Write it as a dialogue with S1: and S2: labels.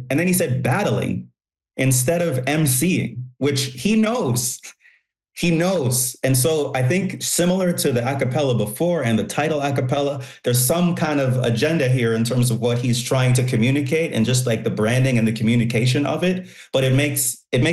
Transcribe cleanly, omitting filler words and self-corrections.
S1: and then he said battling instead of emceeing, which he knows. He knows. And so I think similar to the acapella before and the title acapella, there's some kind of agenda here in terms of what he's trying to communicate and just like the branding and the communication of it. But it makes